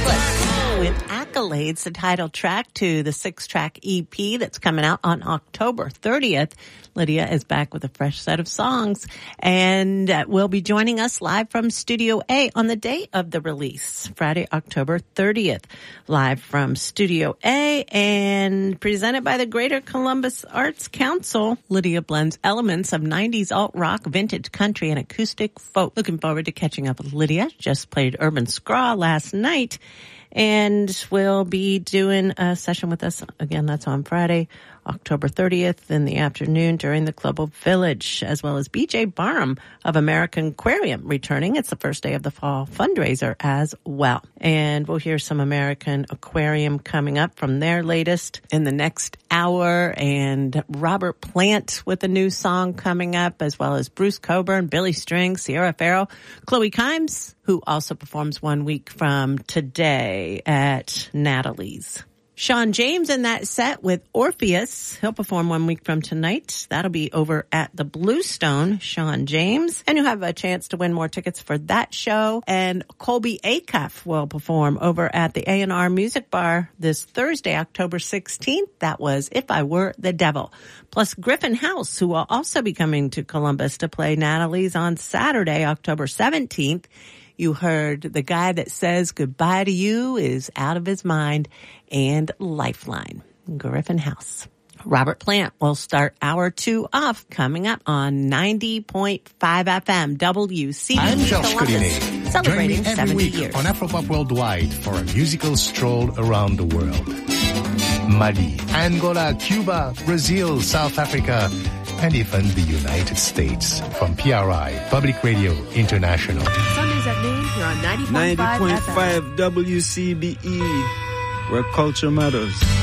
Atlas with Accolades, the title track to the 6-track EP that's coming out on October 30th. Lydia is back with a fresh set of songs and will be joining us live from Studio A on the day of the release, Friday, October 30th. Live from Studio A and presented by the Greater Columbus Arts Council, Lydia blends elements of 90s alt-rock, vintage country, and acoustic folk. Looking forward to catching up with Lydia. Just played Urban Scraw last night. And we'll be doing a session with us. Again, that's on Friday, October 30th in the afternoon during the Global Village, as well as BJ Barham of American Aquarium returning. It's the first day of the fall fundraiser as well. And we'll hear some American Aquarium coming up from their latest in the next hour, and Robert Plant with a new song coming up, as well as Bruce Coburn, Billy String, Sierra Farrell, Chloe Kimes, who also performs 1 week from today at Natalie's. Sean James in that set with Orpheus. He'll perform 1 week from tonight. That'll be over at the Bluestone, Sean James. And you'll have a chance to win more tickets for that show. And Colby Acuff will perform over at the A&R Music Bar this Thursday, October 16th. That was If I Were the Devil. Plus Griffin House, who will also be coming to Columbus to play Natalie's on Saturday, October 17th. You heard The Guy That Says Goodbye to You is Out of His Mind and Lifeline. Griffin House. Robert Plant will start hour 2 off coming up on 90.5 FM WCBE I'm Josh Columbus, Cudine. celebrating Join me every 70 week years. on Afropop Worldwide for a musical stroll around the world. Mali, Angola, Cuba, Brazil, South Africa, and even the United States from PRI, Public Radio International. Sundays at noon here on 90.5 90.5 WCBE, where culture matters.